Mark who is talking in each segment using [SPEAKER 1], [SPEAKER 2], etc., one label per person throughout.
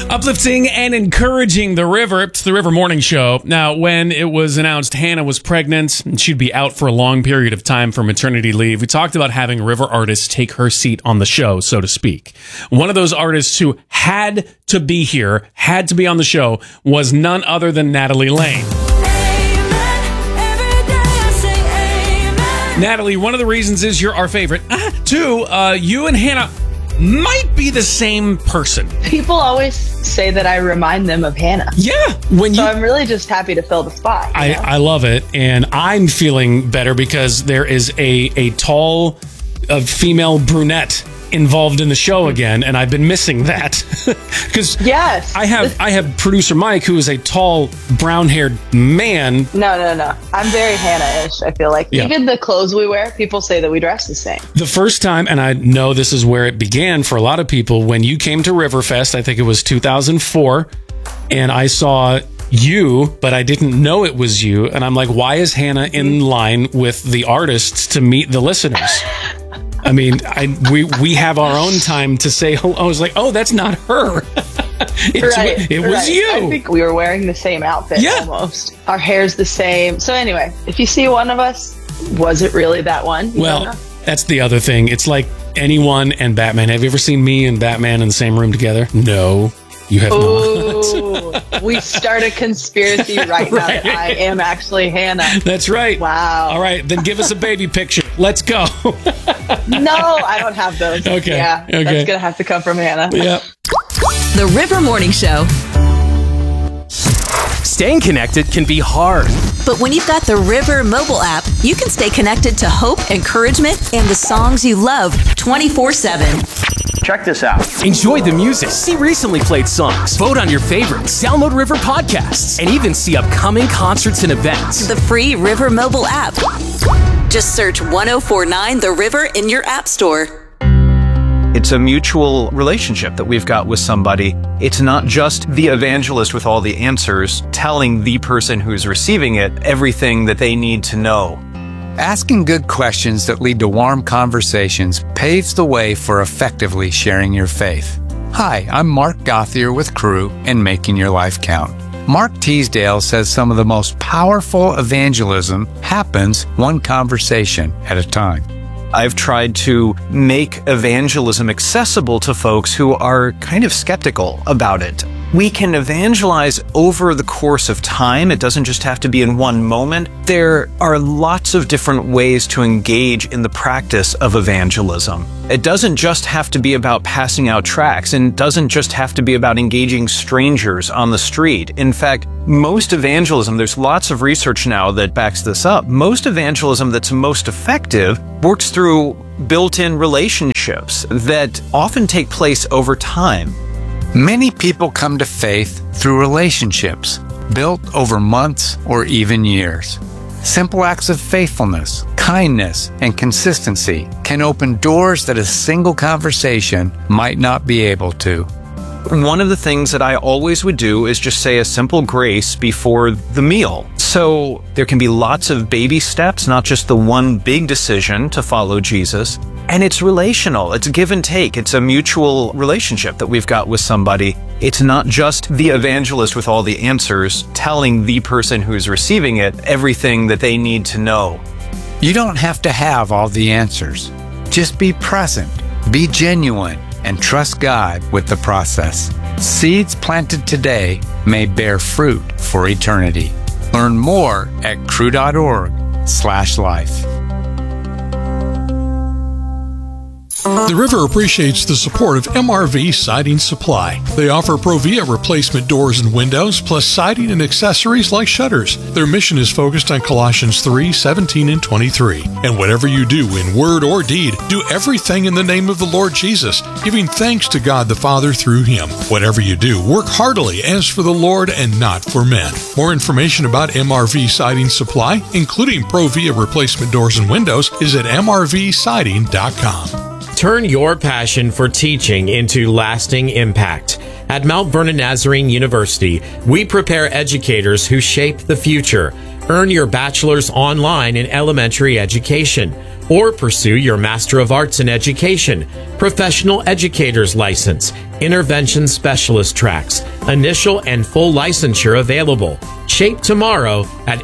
[SPEAKER 1] Uplifting and encouraging the River. It's the River Morning Show. Now, when it was announced Hannah was pregnant and she'd be out for a long period of time for maternity leave, we talked about having River artists take her seat on the show, so to speak. One of those artists who had to be here, had to be on the show, was none other than Natalie Lane. Natalie, one of the reasons is you're our favorite. Two, you and Hannah might be the same person.
[SPEAKER 2] People always say that I remind them of Hannah.
[SPEAKER 1] Yeah.
[SPEAKER 2] So I'm really just happy to fill the spot.
[SPEAKER 1] I love it. And I'm feeling better because there is a tall female brunette involved in the show again, and I've been missing that. Because
[SPEAKER 2] yes,
[SPEAKER 1] I have producer Mike, who is a tall, brown-haired man.
[SPEAKER 2] No. I'm very Hannah-ish, I feel like. Yeah. Even the clothes we wear, people say that we dress the same.
[SPEAKER 1] The first time, and I know this is where it began for a lot of people, when you came to Riverfest, I think it was 2004, and I saw you, but I didn't know it was you, and I'm like, why is Hannah in line with the artists to meet the listeners? I mean, we have our own time to say hello. I was like, oh, that's not her. It was you.
[SPEAKER 2] I think we were wearing the same outfit almost. Our hair's the same. So anyway, if you see one of us, was it really that one?
[SPEAKER 1] Well, that's the other thing. It's like anyone and Batman. Have you ever seen me and Batman in the same room together? No. You have not.
[SPEAKER 2] We start a conspiracy right now that I am actually Hannah.
[SPEAKER 1] That's right.
[SPEAKER 2] Wow.
[SPEAKER 1] All right, then give us a baby picture. Let's go.
[SPEAKER 2] No, I don't have those.
[SPEAKER 1] Okay.
[SPEAKER 2] Yeah, that's going to have to come from Hannah.
[SPEAKER 1] Yep.
[SPEAKER 3] The River Morning Show.
[SPEAKER 4] Staying connected can be hard.
[SPEAKER 3] But when you've got the River mobile app, you can stay connected to hope, encouragement, and the songs you love 24/7.
[SPEAKER 5] Check this out.
[SPEAKER 4] Enjoy the music, see recently played songs, vote on your favorites, download River podcasts, and even see upcoming concerts and events.
[SPEAKER 3] The free River mobile app. Just search 1049 The River in your app store.
[SPEAKER 5] It's a mutual relationship that we've got with somebody. It's not just the evangelist with all the answers telling the person who's receiving it everything that they need to know.
[SPEAKER 6] Asking good questions that lead to warm conversations paves the way for effectively sharing your faith. Hi, I'm Mark Gothier with Crew and Making Your Life Count. Mark Teasdale says some of the most powerful evangelism happens one conversation at a time.
[SPEAKER 5] I've tried to make evangelism accessible to folks who are kind of skeptical about it. We can evangelize over the course of time. It doesn't just have to be in one moment. There are lots of different ways to engage in the practice of evangelism. It doesn't just have to be about passing out tracts, and doesn't just have to be about engaging strangers on the street. In fact, most evangelism, there's lots of research now that backs this up, most evangelism that's most effective works through built-in relationships that often take place over time.
[SPEAKER 6] Many people come to faith through relationships built over months or even years. Simple acts of faithfulness, kindness, and consistency can open doors that a single conversation might not be able to.
[SPEAKER 5] One of the things that I always would do is just say a simple grace before the meal. So there can be lots of baby steps, not just the one big decision to follow Jesus. And it's relational. It's give and take. It's a mutual relationship that we've got with somebody. It's not just the evangelist with all the answers telling the person who's receiving it everything that they need to know.
[SPEAKER 6] You don't have to have all the answers. Just be present, be genuine, and trust God with the process. Seeds planted today may bear fruit for eternity. Learn more at crew.org/life.
[SPEAKER 7] The River appreciates the support of MRV Siding Supply. They offer Provia replacement doors and windows, plus siding and accessories like shutters. Their mission is focused on Colossians 3:17 and 23. And whatever you do in word or deed, do everything in the name of the Lord Jesus, giving thanks to God the Father through Him. Whatever you do, work heartily as for the Lord and not for men. More information about MRV Siding Supply, including Provia replacement doors and windows, is at mrvsiding.com.
[SPEAKER 8] Turn your passion for teaching into lasting impact. At Mount Vernon Nazarene University, we prepare educators who shape the future. Earn your bachelor's online in elementary education. or pursue your Master of Arts in Education, Professional Educator's License, Intervention Specialist tracks, initial and full licensure available. Shape tomorrow at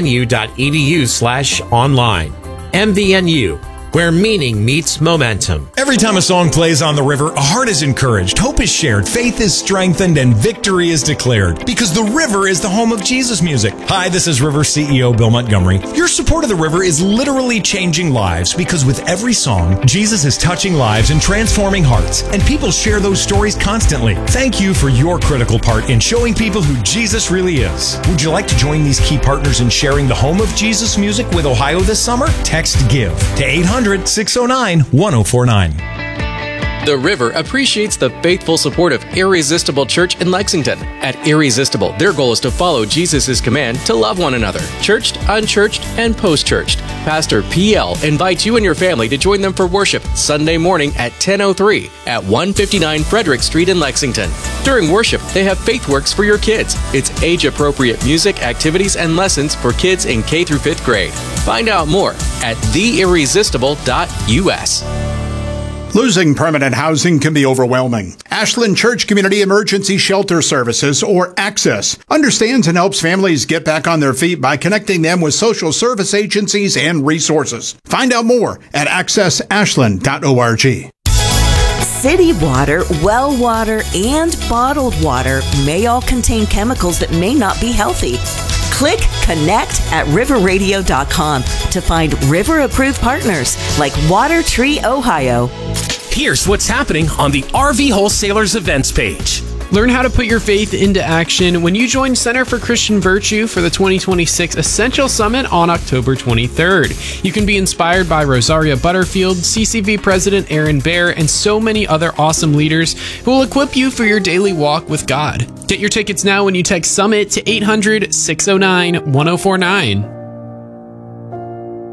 [SPEAKER 8] mvnu.edu/online. MVNU, where meaning meets momentum.
[SPEAKER 9] Every time a song plays on the river, a heart is encouraged, hope is shared, faith is strengthened, and victory is declared. Because the river is the home of Jesus music. Hi, this is River CEO Bill Montgomery. Your support of the river is literally changing lives, because with every song, Jesus is touching lives and transforming hearts, and people share those stories constantly. Thank you for your critical part in showing people who Jesus really is. Would you like to join these key partners in sharing the home of Jesus music with Ohio this summer? Text GIVE to 800-609-1049.
[SPEAKER 10] The River appreciates the faithful support of Irresistible Church in Lexington. At Irresistible, their goal is to follow Jesus' command to love one another, churched, unchurched, and post-churched. Pastor PL invites you and your family to join them for worship Sunday morning at 10:03 at 159 Frederick Street in Lexington. During worship, they have FaithWorks for your kids. It's age-appropriate music, activities, and lessons for kids in K through 5th grade. Find out more at theirresistible.us.
[SPEAKER 11] Losing permanent housing can be overwhelming. Ashland Church Community Emergency Shelter Services, or ACCESS, understands and helps families get back on their feet by connecting them with social service agencies and resources. Find out more at accessashland.org.
[SPEAKER 3] City water, well water, and bottled water may all contain chemicals that may not be healthy. Click Connect at riverradio.com to find river-approved partners like Water Tree Ohio.
[SPEAKER 4] Here's what's happening on the RV Wholesalers events page.
[SPEAKER 12] Learn how to put your faith into action when you join Center for Christian Virtue for the 2026 Essential Summit on October 23rd. You can be inspired by Rosaria Butterfield, CCV President Aaron Baer, and so many other awesome leaders who will equip you for your daily walk with God. Get your tickets now when you text SUMMIT to 800-609-1049.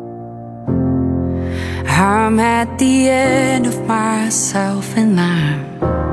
[SPEAKER 13] I'm at the end of myself and I'm